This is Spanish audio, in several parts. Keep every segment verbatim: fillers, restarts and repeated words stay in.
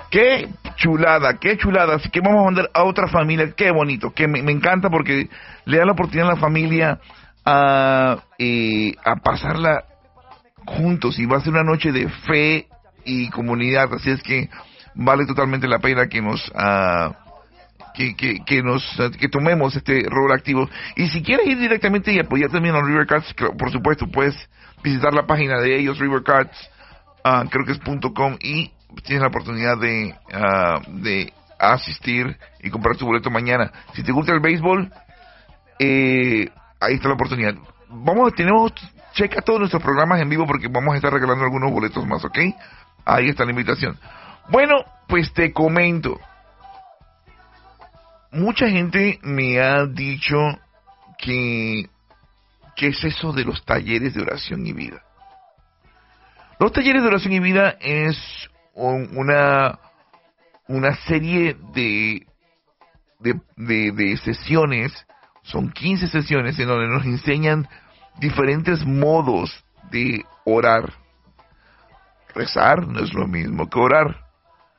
Qué chulada, qué chulada. Así que vamos a mandar a otra familia. Qué bonito, que me, me encanta porque le da la oportunidad a la familia a, eh, a pasarla juntos. Y va a ser una noche de fe y comunidad. Así es que vale totalmente la pena que nos... Uh, Que, que, que nos que tomemos este rol activo. Y si quieres ir directamente y apoyar también a River Cats, por supuesto puedes visitar la página de ellos, River Cats, uh, creo que es punto com, y tienes la oportunidad de uh, de asistir y comprar tu boleto mañana. Si te gusta el béisbol, eh, ahí está la oportunidad. Vamos, tenemos, checa todos nuestros programas en vivo porque vamos a estar regalando algunos boletos más, ¿ok? Ahí está la invitación. Bueno, pues te comento. Mucha gente me ha dicho que ¿qué es eso de los talleres de oración y vida? Los talleres de oración y vida es un, una una serie de de, de de sesiones, son quince sesiones en donde nos enseñan diferentes modos de orar. Rezar no es lo mismo que orar.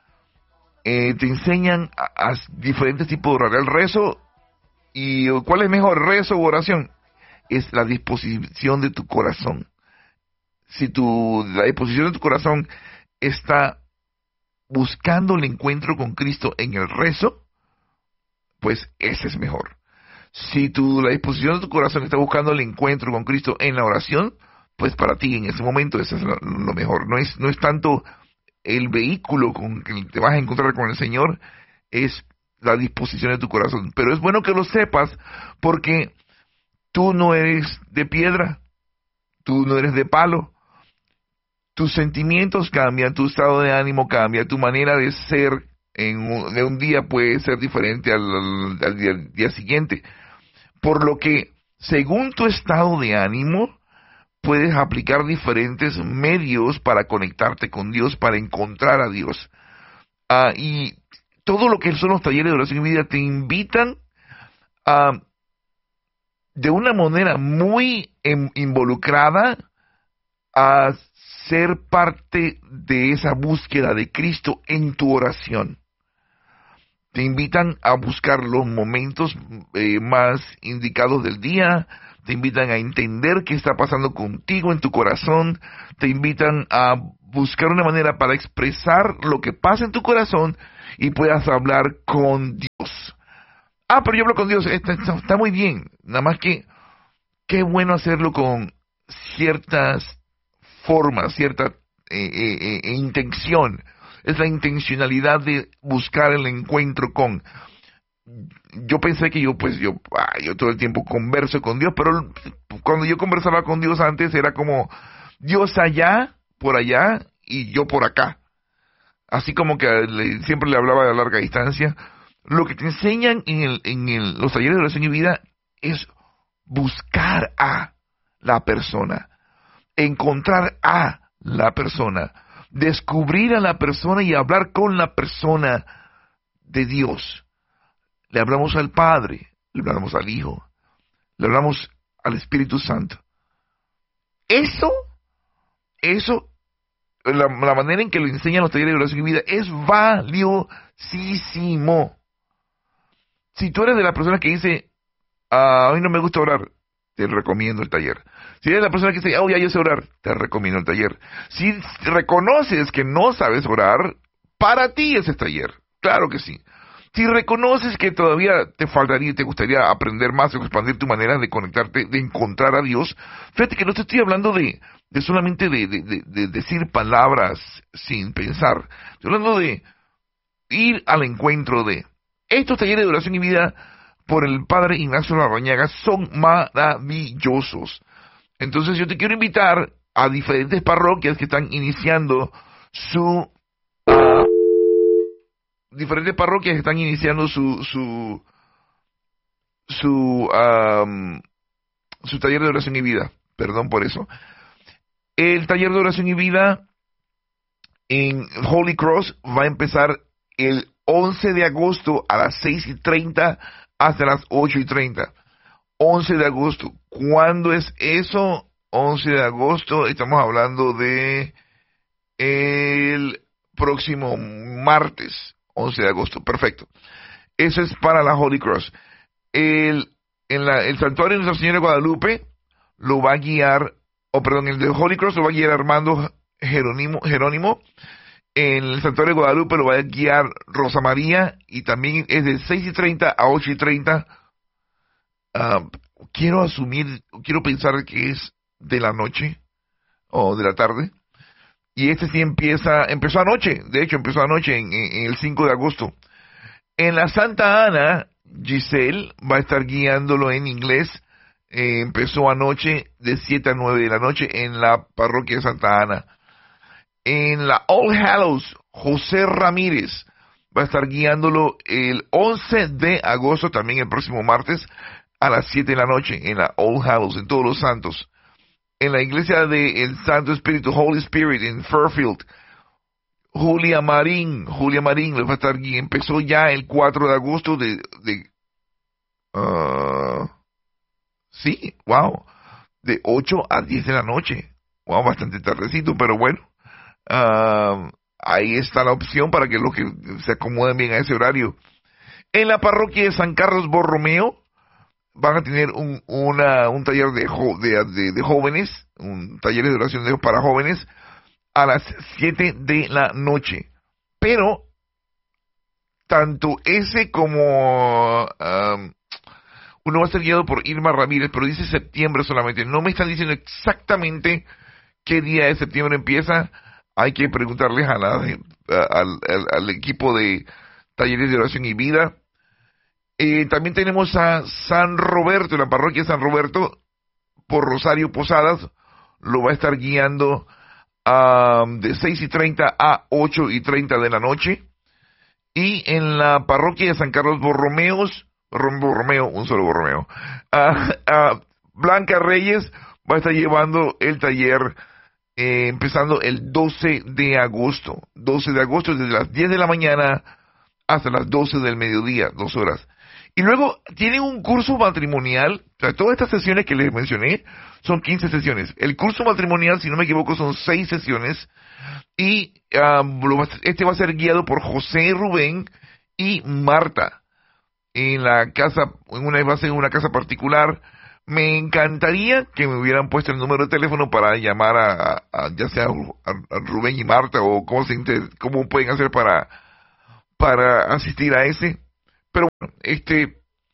Eh, te enseñan a, a diferentes tipos de orar. El rezo, y ¿cuál es mejor, rezo u oración? Es la disposición de tu corazón. Si tu, la disposición de tu corazón está buscando el encuentro con Cristo en el rezo, pues ese es mejor. Si tu, la disposición de tu corazón está buscando el encuentro con Cristo en la oración, pues para ti en ese momento eso es lo, lo mejor. No es, no es tanto el vehículo con que te vas a encontrar con el Señor, es la disposición de tu corazón. Pero es bueno que lo sepas porque tú no eres de piedra, tú no eres de palo. Tus sentimientos cambian, tu estado de ánimo cambia, tu manera de ser en un, de un día puede ser diferente al, al, al, día, al día siguiente. Por lo que, según tu estado de ánimo, puedes aplicar diferentes medios para conectarte con Dios, para encontrar a Dios. Uh, y todo lo que son los talleres de oración y vida te invitan a, uh, de una manera muy em, involucrada, a ser parte de esa búsqueda de Cristo en tu oración. Te invitan a buscar los momentos eh, más indicados del día, te invitan a entender qué está pasando contigo en tu corazón, te invitan a buscar una manera para expresar lo que pasa en tu corazón y puedas hablar con Dios. Ah, pero yo hablo con Dios, está, está, está muy bien, nada más que qué bueno hacerlo con ciertas formas, cierta eh, eh, eh, intención. Es la intencionalidad de buscar el encuentro con. Yo pensé que yo, pues yo, ah, yo todo el tiempo converso con Dios, pero cuando yo conversaba con Dios antes era como Dios allá, por allá, y yo por acá. Así como que le, siempre le hablaba de larga distancia. Lo que te enseñan en, el, en el, los talleres de oración y vida es buscar a la persona, encontrar a la persona, descubrir a la persona y hablar con la persona de Dios. Le hablamos al Padre, le hablamos al Hijo, le hablamos al Espíritu Santo. Eso, eso, la, la manera en que lo enseñan los talleres de oración y vida es valiosísimo. Si tú eres de las personas que dice, ah, a mí no me gusta orar, te recomiendo el taller. Si eres la persona que dice, oh, ya yo sé orar, te recomiendo el taller. Si reconoces que no sabes orar, para ti ese taller. Claro que sí. Si reconoces que todavía te faltaría y te gustaría aprender más o expandir tu manera de conectarte, de encontrar a Dios, fíjate que no te estoy hablando de, de solamente de, de, de, de decir palabras sin pensar. Estoy hablando de ir al encuentro de. Estos talleres de oración y vida por el Padre Ignacio Larrañaga son maravillosos. Entonces yo te quiero invitar a diferentes parroquias que están iniciando su... Uh, diferentes parroquias que están iniciando su... su su um, su taller de oración y vida. Perdón por eso. El taller de oración y vida en Holy Cross va a empezar el once de agosto a las seis y treinta hasta las ocho y treinta. once de agosto. ¿Cuándo es eso? once de agosto. Estamos hablando de el próximo martes, once de agosto. Perfecto. Eso es para la Holy Cross. El, en la, el santuario de Nuestra Señora de Guadalupe lo va a guiar, o oh, perdón, el de Holy Cross lo va a guiar Armando Jerónimo, Jerónimo. En el santuario de Guadalupe lo va a guiar Rosa María, y también es de seis y treinta a ocho y treinta. Uh, quiero asumir, quiero pensar que es de la noche o de la tarde. Y este sí empieza, empezó anoche, de hecho empezó anoche en, en, en el cinco de agosto. En la Santa Ana, Giselle va a estar guiándolo en inglés. Eh, empezó anoche de siete a nueve de la noche en la parroquia de Santa Ana. En la All Hallows, José Ramírez va a estar guiándolo el once de agosto, también el próximo martes, a las siete de la noche, en la All Hallows, en Todos los Santos. En la iglesia del Santo Espíritu, Holy Spirit, en Fairfield, Julia Marín, Julia Marín les va a estar guiando. Empezó ya el cuatro de agosto de, de uh, sí, wow, de ocho a diez de la noche. Wow, bastante tardecito, pero bueno. Uh, ahí está la opción para que los que se acomoden bien a ese horario. En la parroquia de San Carlos Borromeo van a tener un, una, un taller de, jo, de, de, de jóvenes, un taller de oración de, para jóvenes a las siete de la noche. Pero tanto ese como um, uno va a ser guiado por Irma Ramírez, pero dice septiembre solamente. No me están diciendo exactamente qué día de septiembre empieza. Hay que preguntarles a la, a, al, al, al equipo de talleres de oración y vida. Eh, también tenemos a San Roberto, la parroquia de San Roberto, por Rosario Posadas, lo va a estar guiando um, de seis y treinta a ocho y treinta de la noche. Y en la parroquia de San Carlos Borromeos, Borromeo, un solo Borromeo, uh, uh, Blanca Reyes va a estar llevando el taller eh, empezando el doce de agosto. doce de agosto desde las diez de la mañana hasta las doce del mediodía, dos horas. Y luego tienen un curso matrimonial. O sea, todas estas sesiones que les mencioné son quince sesiones. El curso matrimonial, si no me equivoco, son seis sesiones. Y um, lo va, este va a ser guiado por José Rubén y Marta. En la casa, en una base en una casa particular. Me encantaría que me hubieran puesto el número de teléfono para llamar a, a, a ya sea a, a Rubén y Marta, o cómo se cómo pueden hacer para, para asistir a ese. Pero bueno, este,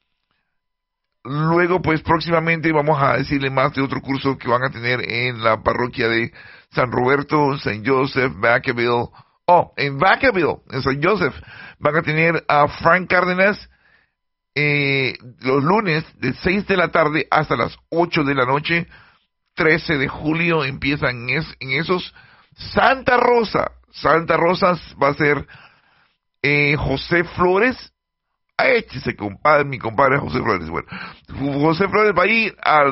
luego pues próximamente vamos a decirle más de otro curso que van a tener en la parroquia de San Roberto, Saint Joseph, Vacaville. Oh, en Vacaville, en Saint Joseph, van a tener a Frank Cárdenas eh, los lunes de seis de la tarde hasta las ocho de la noche. trece de julio empiezan en, es, en esos. Santa Rosa, Santa Rosa va a ser eh, José Flores. A este se compadre, mi compadre José Flores. Bueno, José Flores va a ir a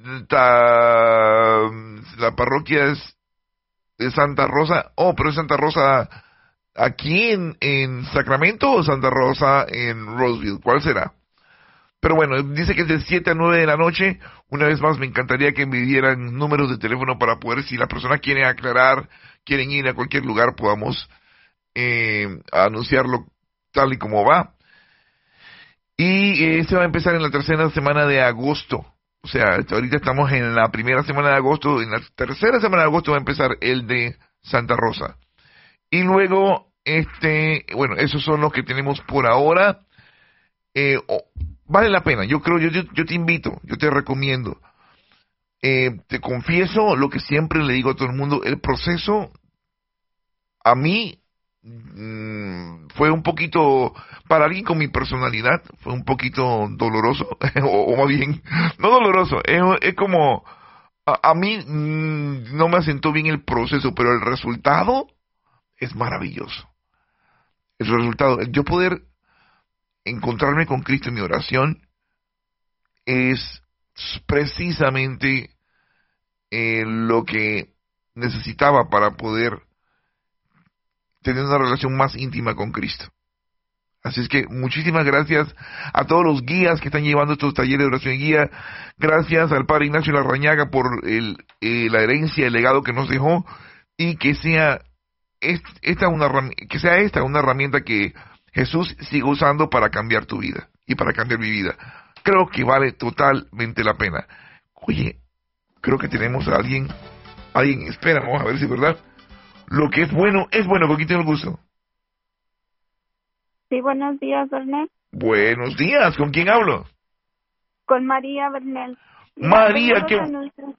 la parroquia es de Santa Rosa. Oh, pero es Santa Rosa aquí en, en Sacramento o Santa Rosa en Roseville. ¿Cuál será? Pero bueno, dice que es de siete a nueve de la noche. Una vez más, me encantaría que me dieran números de teléfono para poder, si la persona quiere aclarar, quieren ir a cualquier lugar, podamos eh, anunciarlo tal y como va. Y eh, se va a empezar en la tercera semana de agosto. O sea, ahorita estamos en la primera semana de agosto. En la tercera semana de agosto va a empezar el de Santa Rosa. Y luego, este, bueno, esos son los que tenemos por ahora. Eh, oh, vale la pena. Yo creo, yo, yo, yo te invito, yo te recomiendo. Eh, te confieso lo que siempre le digo a todo el mundo. El proceso, a mí, fue un poquito, para alguien con mi personalidad, fue un poquito doloroso, o, o más bien, no doloroso, es, es como, a, a mí mmm, no me asentó bien el proceso, pero el resultado es maravilloso. El resultado, el yo poder encontrarme con Cristo en mi oración, es precisamente eh, lo que necesitaba para poder tener una relación más íntima con Cristo. Así es que muchísimas gracias a todos los guías que están llevando estos talleres de oración y guía. Gracias al Padre Ignacio Larrañaga por el, eh, la herencia, el legado que nos dejó, y que sea es- esta una, herrami- que sea esta una herramienta que Jesús siga usando para cambiar tu vida y para cambiar mi vida. Creo que vale totalmente la pena. Oye, creo que tenemos a alguien, alguien, espera, vamos a ver si es verdad. Lo que es bueno, es bueno, con quien tengo el gusto. Sí, buenos días, Bernel. Buenos días, ¿con quién hablo? Con María Bernel. Mira, María, tenemos ¿qué? anuncios.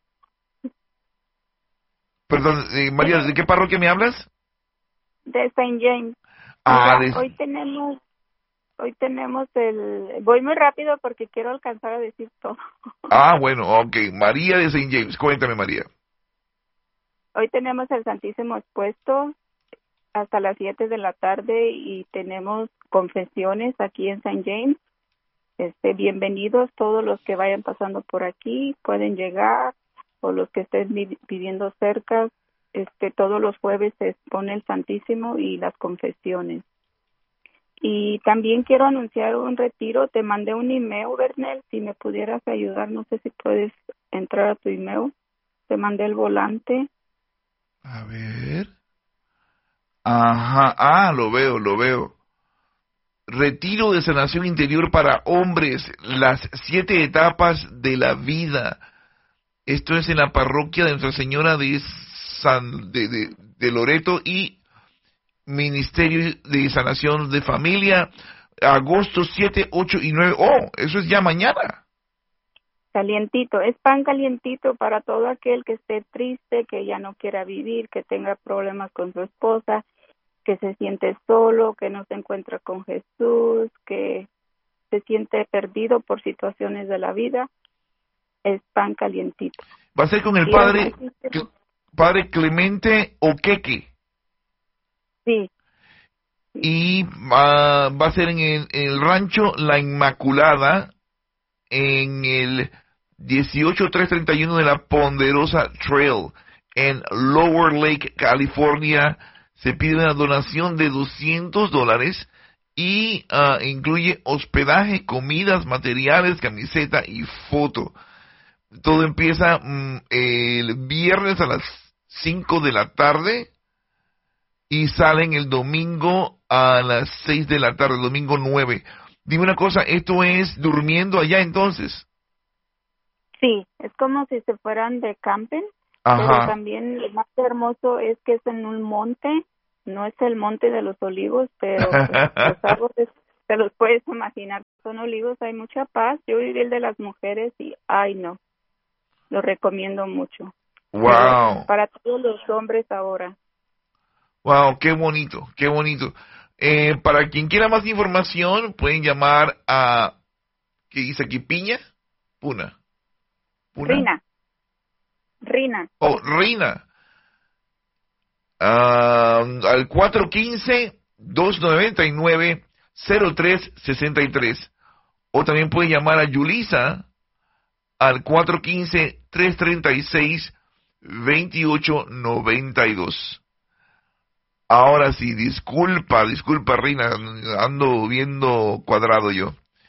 Perdón, eh, María, ¿de qué parroquia me hablas? De Saint James. Ah, Mira, de... hoy tenemos, hoy tenemos el, voy muy rápido porque quiero alcanzar a decir todo. Ah, bueno, ok, María de Saint James, cuéntame, María. Hoy tenemos el Santísimo expuesto hasta las siete de la tarde y tenemos confesiones aquí en Saint James. Este, bienvenidos todos los que vayan pasando por aquí, pueden llegar, o los que estén vi- viviendo cerca. Este, todos los jueves se expone el Santísimo y las confesiones. Y también quiero anunciar un retiro. Te mandé un email, Bernel, si me pudieras ayudar, no sé si puedes entrar a tu email. Te mandé el volante. A ver. Ajá, ah, lo veo, lo veo. Retiro de sanación interior para hombres, las siete etapas de la vida. Esto es en la parroquia de Nuestra Señora de San de, de, de Loreto y Ministerio de Sanación de Familia, agosto siete, ocho y nueve. Oh, eso es ya mañana. Calientito, es pan calientito para todo aquel que esté triste, que ya no quiera vivir, que tenga problemas con su esposa, que se siente solo, que no se encuentra con Jesús, que se siente perdido por situaciones de la vida. Es pan calientito. Va a ser con el Y padre, el- Cl- padre Clemente Oqueque. Sí, Y ah, va a ser en el, en el rancho La Inmaculada, en el dieciocho tres treinta y uno de la Ponderosa Trail, en Lower Lake, California. Se pide una donación de doscientos dólares y ah, incluye hospedaje, comidas, materiales, camiseta y foto. Todo empieza mm, el viernes a las cinco de la tarde y salen el domingo a las seis de la tarde, domingo nueve. Dime una cosa, ¿esto es durmiendo allá entonces? sí, es como si se fueran de camping, pero Ajá. también lo más hermoso es que es en un monte, no es el monte de los olivos, pero pues, los árboles, te los puedes imaginar, son olivos, hay mucha paz. Yo viví el de las mujeres y, ay no, lo recomiendo mucho. Wow. Para todos los hombres ahora. Wow, qué bonito, qué bonito. Eh, para quien quiera más información, pueden llamar a, ¿qué dice aquí? Piña, Puna. Puna. Rina. Rina. Oh, Rina. Ah, al cuatro uno cinco, dos nueve nueve, cero tres seis tres. O también pueden llamar a Yulisa al cuatro uno cinco, tres tres seis, dos ocho nueve dos. Ahora sí, disculpa, disculpa, Reina, ando viendo cuadrado yo.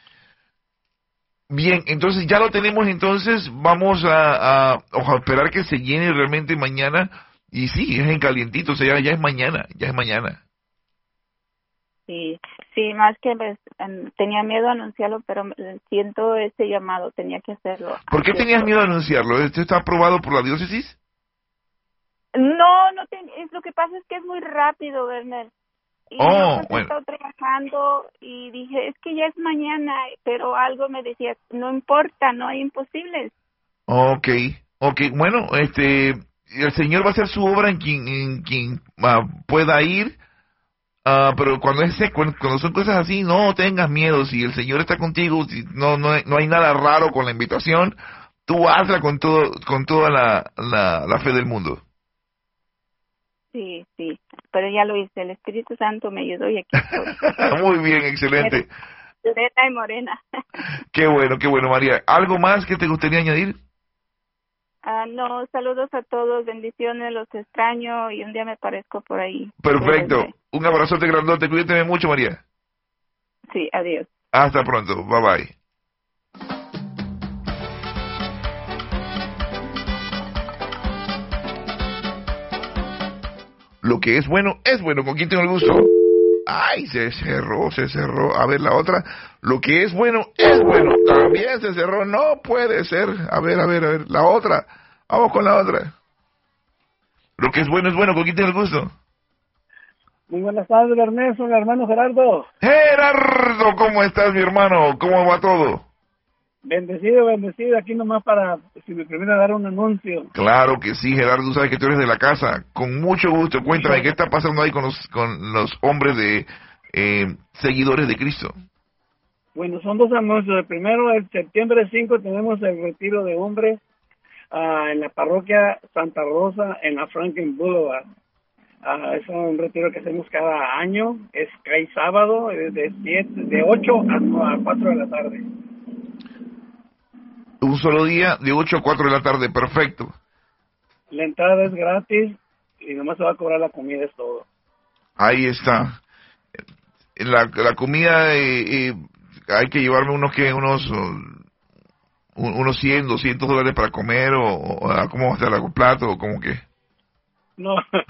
Bien, entonces ya lo tenemos, entonces vamos a, a, a esperar que se llene realmente mañana. Y sí, es en calientito, o sea, ya, ya es mañana, ya es mañana. Sí, sí, más que pues, em, tenía miedo a anunciarlo, pero eh, siento ese llamado, tenía que hacerlo. ¿Por qué Así es. tenías miedo a anunciarlo? ¿Esto está aprobado por la diócesis? No, no te, es lo que pasa es que es muy rápido, Werner. Y Oh, yo pues he bueno. estado trabajando y dije, es que ya es mañana, pero algo me decía, no importa, no hay imposibles. Ok, ok, bueno, este, el Señor va a hacer su obra en quien, en quien ah, pueda ir, ah, pero cuando es cuando, cuando son cosas así, no tengas miedo. Si el Señor está contigo, si no, no, hay- no hay nada raro con la invitación, tú hazla con todo, con toda la, la, la fe del mundo. Sí, sí, pero ya lo hice, el Espíritu Santo me ayudó y aquí estoy. Muy bien, excelente. Lorena y Morena. Qué bueno, qué bueno, María. ¿Algo más que te gustaría añadir? Ah, no, saludos a todos, bendiciones, los extraño y un día me parezco por ahí. Perfecto. Cuídense. Un abrazote grandote. Cuídate mucho, María. Sí, adiós. Hasta pronto. Bye bye. Lo que es bueno, es bueno. ¿Con quién tengo el gusto? Ay, se cerró, se cerró. A ver, la otra. Lo que es bueno, es bueno. También se cerró. No puede ser. A ver, a ver, a ver. La otra. Vamos con la otra. Lo que es bueno, es bueno. ¿Con quién tengo el gusto? Muy buenas tardes, Ernesto, mi hermano Gerardo. Gerardo, ¿cómo estás, mi hermano? ¿Cómo va todo? Bendecido, bendecido. Aquí nomás para, si me permite dar un anuncio. Claro que sí, Gerardo. Tú sabes que tú eres de la casa. Con mucho gusto. Cuéntame, ¿qué está pasando ahí con los, con los hombres de eh, seguidores de Cristo? Bueno, son dos anuncios. El primero, el septiembre cinco, tenemos el retiro de hombres uh, en la parroquia Santa Rosa, en la Franklin Boulevard. Uh, es un retiro que hacemos cada año. Es cae sábado, de, siete, de ocho a cuatro de la tarde. Un solo día, de ocho a cuatro de la tarde. Perfecto. La entrada es gratis y nomás se va a cobrar la comida, es todo. Ahí está. La, la comida, eh, eh, hay que llevarme unos que unos uh, unos cien, doscientos dólares para comer, o, o ¿cómo va a estar el plato? O como que... No,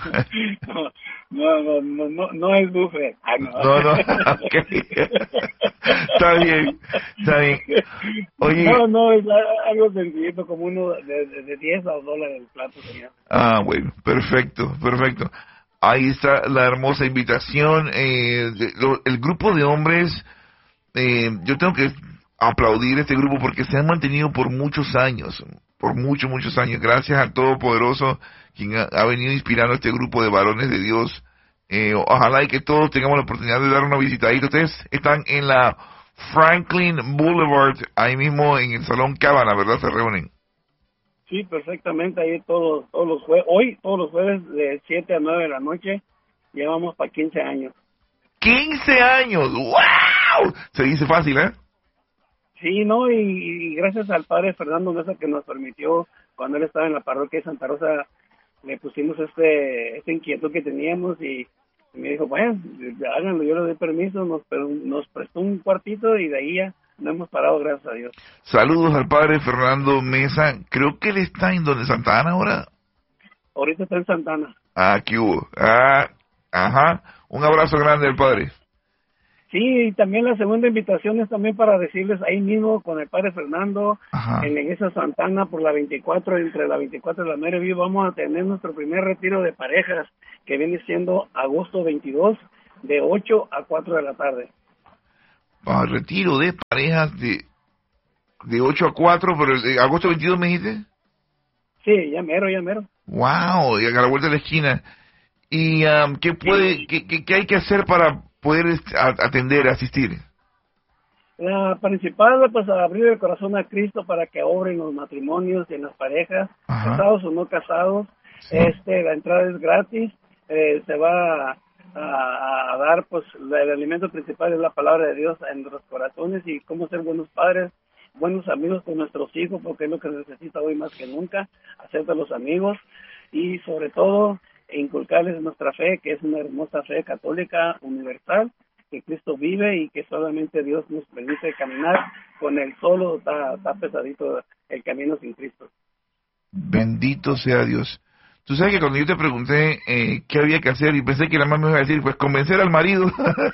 no, no, no, no, no es buffet. Ah, no, no, no. Okay. Está bien, está bien. Oye. No, no, es algo sencillito, como uno de, de, de diez a dólares el plato, señor. Ah, bueno, perfecto, perfecto. Ahí está la hermosa invitación. Eh, de, lo, el grupo de hombres, eh, yo tengo que aplaudir a este grupo porque se han mantenido por muchos años, por muchos, muchos años. Gracias al Todopoderoso, quien ha, ha venido inspirando a este grupo de varones de Dios. Eh, ojalá y que todos tengamos la oportunidad de dar una visitadita. Ustedes están en la Franklin Boulevard, ahí mismo en el Salón Cábana, ¿verdad? Se reúnen. Sí, perfectamente, ahí todos, todos los jueves, hoy todos los jueves de siete a nueve de la noche, llevamos para quince años. ¡quince años! ¡Wow! Se dice fácil, ¿eh? Sí, no, y, y gracias al padre Fernando Mesa que nos permitió, cuando él estaba en la parroquia de Santa Rosa, le pusimos este, esta inquietud que teníamos y me dijo, bueno, háganlo, yo le doy permiso, nos, nos prestó un cuartito y de ahí ya no hemos parado, gracias a Dios. Saludos al padre Fernando Mesa, creo que él está en donde, Santa Ana ahora. Ahorita está en Santa Ana. Ah, ¿qué hubo? Ah, ajá, un abrazo grande al padre. Sí, y también la segunda invitación es también para decirles ahí mismo con el padre Fernando, ajá, en la iglesia Santana por la veinticuatro, entre la veinticuatro y la nueve, vamos a tener nuestro primer retiro de parejas, que viene siendo agosto veintidós, de ocho a cuatro de la tarde. Ah, retiro de parejas de de ocho a cuatro, pero el, agosto veintidós me dijiste. Sí, ya mero, ya mero. Wow, y a la vuelta de la esquina. ¿Y um, qué puede, sí. qué, qué, qué hay que hacer para poder atender, asistir? La principal, pues abrir el corazón a Cristo para que obren los matrimonios y en las parejas, ajá, casados o no casados. Sí. Este, la entrada es gratis, eh, se va a, a, a dar, pues el alimento principal es la palabra de Dios en nuestros corazones y cómo ser buenos padres, buenos amigos con nuestros hijos, porque es lo que se necesita hoy más que nunca, hacer de los amigos y sobre todo inculcarles nuestra fe, que es una hermosa fe católica universal, que Cristo vive y que solamente Dios nos permite caminar. Con el solo está, está pesadito el camino sin Cristo. Bendito sea Dios. Tú sabes que cuando yo te pregunté eh, qué había que hacer y pensé que la mamá me iba a decir, pues convencer al marido.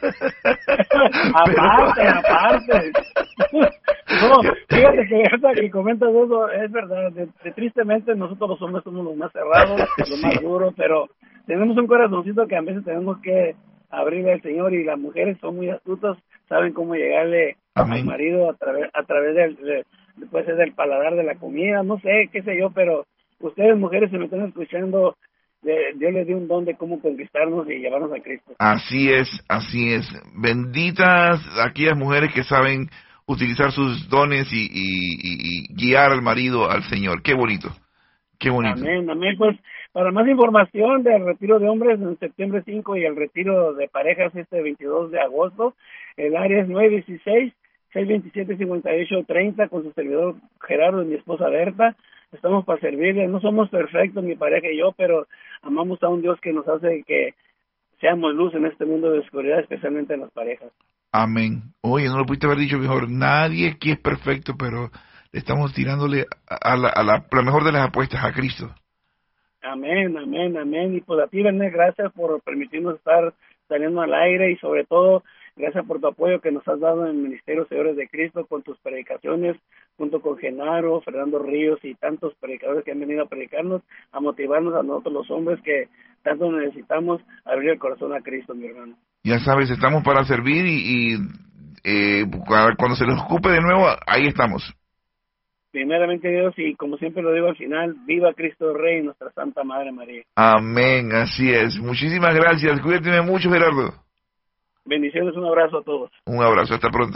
aparte, Pero... aparte. No, fíjate que hasta que comentas eso, es verdad, de, de, tristemente nosotros los hombres somos los más cerrados, los sí. más duros, pero tenemos un corazoncito que a veces tenemos que abrirle al Señor y las mujeres son muy astutas, saben cómo llegarle Amén. Al marido a través a través del, de, puede ser del paladar de la comida, no sé, qué sé yo, pero ustedes mujeres se me están escuchando, de, Dios les dio un don de cómo conquistarnos y llevarnos a Cristo. Así es, así es. Benditas aquellas mujeres que saben utilizar sus dones y, y, y, y guiar al marido al Señor. Qué bonito, qué bonito. Amén, amén. Pues para más información del retiro de hombres en septiembre cinco y el retiro de parejas este veintidós de agosto, el área es nueve dieciséis, seis veintisiete, cincuenta y ocho treinta con su servidor Gerardo y mi esposa Berta. Estamos para servirle. No somos perfectos, mi pareja y yo, pero amamos a un Dios que nos hace que seamos luz en este mundo de oscuridad, especialmente en las parejas. Amén. Oye, no lo pudiste haber dicho mejor. Nadie aquí es perfecto, pero le estamos tirándole a la, a la, la mejor de las apuestas, a Cristo. Amén, amén, amén. Y pues a ti, Bené, gracias por permitirnos estar saliendo al aire y sobre todo, gracias por tu apoyo que nos has dado en el Ministerio Señores de Cristo con tus predicaciones, junto con Genaro, Fernando Ríos y tantos predicadores que han venido a predicarnos, a motivarnos a nosotros los hombres que tanto necesitamos abrir el corazón a Cristo, mi hermano. Ya sabes, estamos para servir y, y eh, cuando se les ocupe de nuevo, ahí estamos. Primeramente Dios, y como siempre lo digo al final, viva Cristo Rey y nuestra Santa Madre María. Amén, así es. Muchísimas gracias. Cuídate mucho, Gerardo. Bendiciones, un abrazo a todos. Un abrazo, hasta pronto.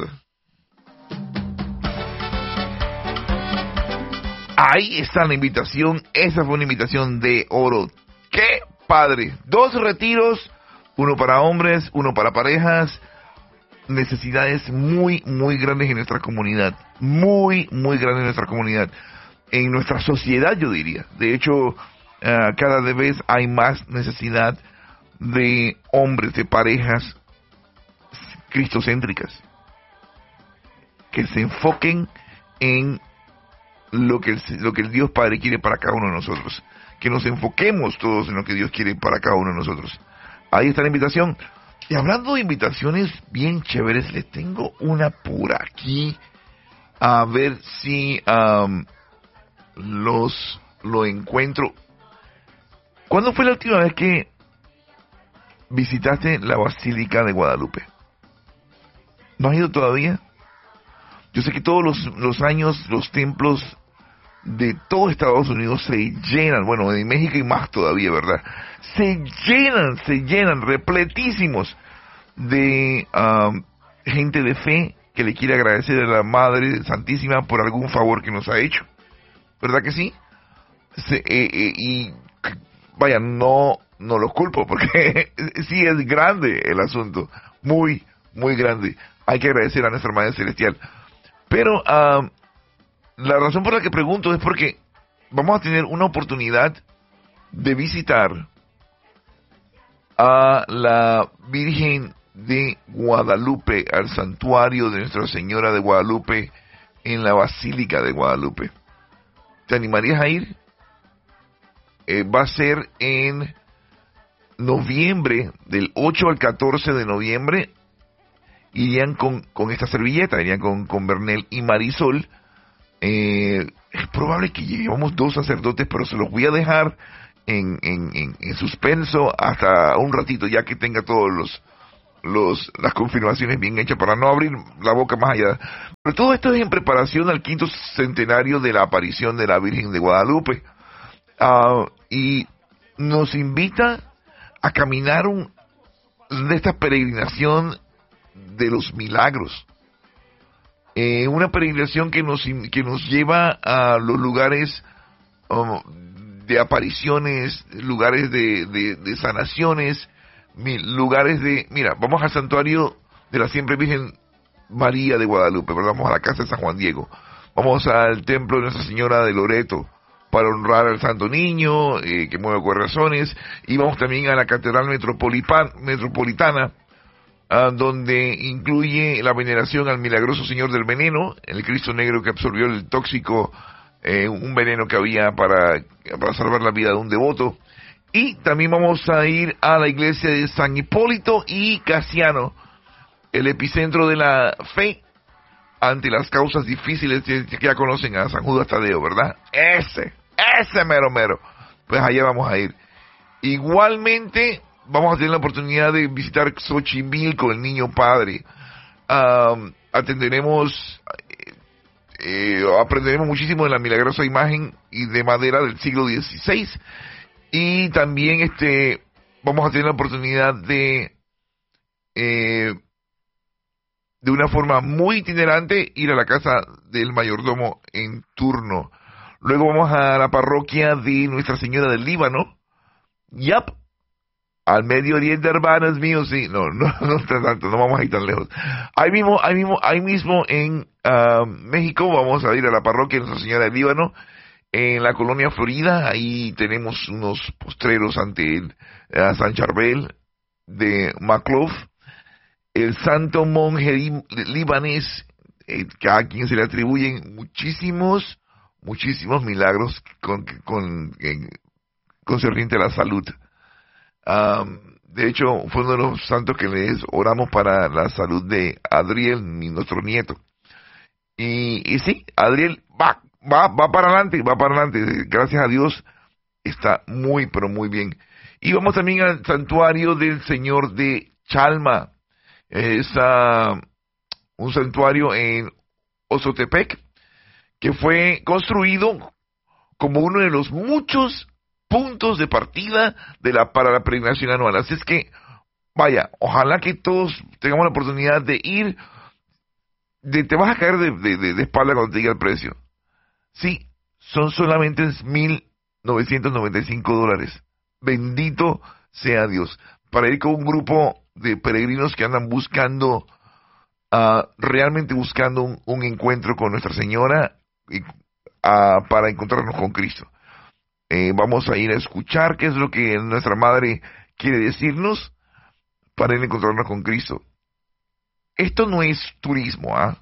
Ahí está la invitación. Esa fue una invitación de oro. ¡Qué padre! Dos retiros, uno para hombres, uno para parejas. Necesidades muy, muy grandes en nuestra comunidad. Muy, muy grandes en nuestra comunidad. En nuestra sociedad, yo diría. De hecho, uh, cada vez hay más necesidad de hombres, de parejas cristocéntricas. Que se enfoquen en lo que, el, lo que el Dios Padre quiere para cada uno de nosotros. Que nos enfoquemos todos en lo que Dios quiere para cada uno de nosotros. Ahí está la invitación. Y hablando de invitaciones bien chéveres, les tengo una por aquí. A ver si um, los lo encuentro. ¿Cuándo fue la última vez que visitaste la Basílica de Guadalupe? ¿No has ido todavía? Yo sé que todos los, los años los templos de todo Estados Unidos se llenan, bueno, en México y más todavía, ¿verdad? Se llenan, se llenan, repletísimos de um, gente de fe que le quiere agradecer a la Madre Santísima por algún favor que nos ha hecho. ¿Verdad que sí? Se, eh, eh, y vaya, no, no los culpo, porque sí es grande el asunto, muy, muy grande. Hay que agradecer a nuestra Madre Celestial. Pero um, la razón por la que pregunto es porque vamos a tener una oportunidad de visitar a la Virgen de Guadalupe, al santuario de Nuestra Señora de Guadalupe en la Basílica de Guadalupe. ¿Te animarías a ir? Eh, va a ser en noviembre, del ocho al catorce de noviembre. Irían con, con esta servilleta, irían con, con Bernel y Marisol. Eh, es probable que llevemos dos sacerdotes, pero se los voy a dejar en, en, en, en suspenso hasta un ratito, ya que tenga todos los, los las confirmaciones bien hechas, para no abrir la boca más allá. Pero todo esto es en preparación al quinto centenario de la aparición de la Virgen de Guadalupe. Uh, y nos invita a caminar un, de esta peregrinación de los milagros. Eh, una peregrinación que nos, que nos lleva a los lugares um, de apariciones, lugares de, de, de sanaciones, lugares de... Mira, vamos al santuario de la Siempre Virgen María de Guadalupe, ¿verdad? Vamos a la casa de San Juan Diego, vamos al templo de Nuestra Señora de Loreto para honrar al Santo Niño, eh, que mueve corazones, y vamos también a la Catedral Metropolitana, Uh, donde incluye la veneración al milagroso Señor del Veneno, el Cristo Negro que absorbió el tóxico, eh, un veneno que había para, para salvar la vida de un devoto. Y también vamos a ir a la iglesia de San Hipólito y Casiano, el epicentro de la fe ante las causas difíciles que, que ya conocen a San Judas Tadeo, ¿verdad? Ese, ese mero mero. Pues allá vamos a ir. Igualmente vamos a tener la oportunidad de visitar Xochimilco, el Niño Padre. Um, atenderemos, eh, eh, aprenderemos muchísimo de la milagrosa imagen y de madera del siglo dieciséis. Y también este vamos a tener la oportunidad de, eh, de una forma muy itinerante, ir a la casa del mayordomo en turno. Luego vamos a la parroquia de Nuestra Señora del Líbano. Yep. Al Medio Oriente, hermanos míos, sí, no, no, no está tanto, no vamos a ir tan lejos. Ahí mismo, ahí mismo, ahí mismo en uh, México vamos a ir a la parroquia de Nuestra Señora del Líbano, en la colonia Florida. Ahí tenemos unos postreros ante el uh, San Charbel de Maclouf, el santo monje libanés, eh, que a quien se le atribuyen muchísimos, muchísimos milagros con, con, en, concerniente a la salud. Um, de hecho, fue uno de los santos que les oramos para la salud de Adriel, mi, nuestro nieto. Y, y sí, Adriel va, va, va para adelante, va para adelante. Gracias a Dios, está muy, pero muy bien. Y vamos también al santuario del Señor de Chalma. Es uh, un santuario en Ozotepec, que fue construido como uno de los muchos puntos de partida de la para la peregrinación anual. Así es que, vaya, ojalá que todos tengamos la oportunidad de ir. De, te vas a caer de, de, de, de espalda cuando te diga el precio. Sí, son solamente mil novecientos noventa y cinco dólares. Bendito sea Dios. Para ir con un grupo de peregrinos que andan buscando, uh, realmente buscando un, un encuentro con Nuestra Señora y, uh, para encontrarnos con Cristo. Eh, vamos a ir a escuchar qué es lo que nuestra Madre quiere decirnos para ir a encontrarnos con Cristo. Esto no es turismo, ¿ah?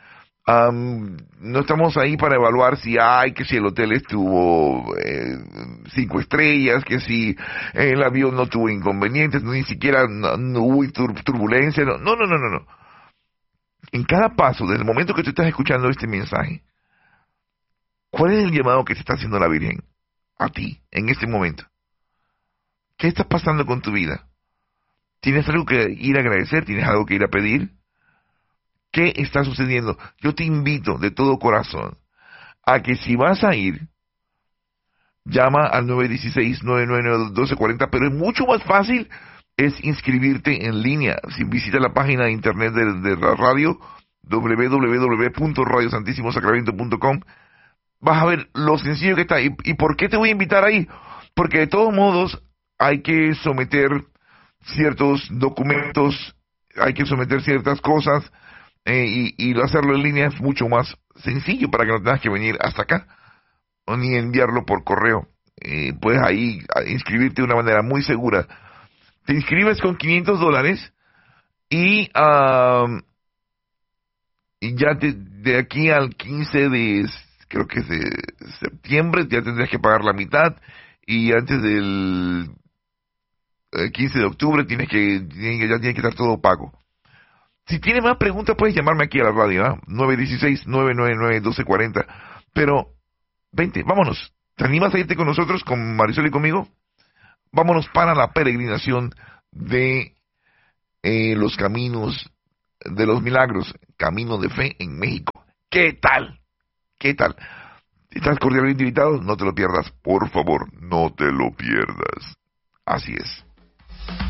Um, no estamos ahí para evaluar si hay, que si el hotel estuvo eh, cinco estrellas, que si el avión no tuvo inconvenientes, ni siquiera no, no hubo tur- turbulencia. No, no, no, no, no. En cada paso, desde el momento que tú estás escuchando este mensaje, ¿cuál es el llamado que te está haciendo la Virgen a ti en este momento? ¿Qué está pasando con tu vida? ¿Tienes algo que ir a agradecer? ¿Tienes algo que ir a pedir? ¿Qué está sucediendo? Yo te invito de todo corazón a que si vas a ir, llama al nueve uno seis, nueve nueve nueve, uno dos cuatro cero, pero es mucho más fácil es inscribirte en línea. Si visitas la página de internet de, de la radio, doble u doble u doble u punto radio santísimo sacramento punto com, vas a ver lo sencillo que está. ¿Y, ¿Y por qué te voy a invitar ahí? Porque de todos modos hay que someter ciertos documentos, hay que someter ciertas cosas, eh, y, y hacerlo en línea es mucho más sencillo para que no tengas que venir hasta acá, o ni enviarlo por correo. Eh, puedes ahí inscribirte de una manera muy segura. Te inscribes con quinientos dólares y, uh, y ya te, de aquí al quince de, creo que es de septiembre, ya tendrás que pagar la mitad, y antes del quince de octubre tienes que, ya tiene que estar todo pago. Si tienes más preguntas puedes llamarme aquí a la radio, ¿eh? nueve uno seis, nueve nueve nueve, uno dos cuatro cero. Pero, vente, vámonos. ¿Te animas a irte con nosotros, con Marisol y conmigo? Vámonos para la peregrinación de eh, los caminos de los milagros, Camino de Fe en México. ¿Qué tal? ¿Qué tal? ¿Estás cordialmente invitado? No te lo pierdas, por favor, no te lo pierdas. Así es.